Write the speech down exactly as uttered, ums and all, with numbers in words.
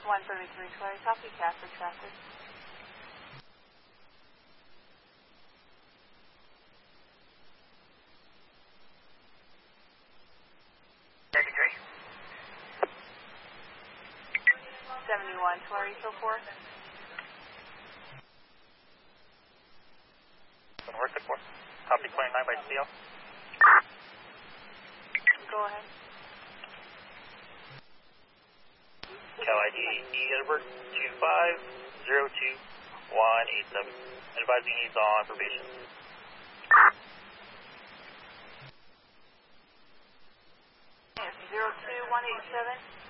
one thirty-three, Charlie, copy, Casper traffic. thirty-three. seventy-one, Charlie, so forth. North of four. Copy twenty-nine by C L. Go ahead. Cal I D Edinburgh two five zero two one eight seven. Advising he's on probation. Yes, zero two one eight seven.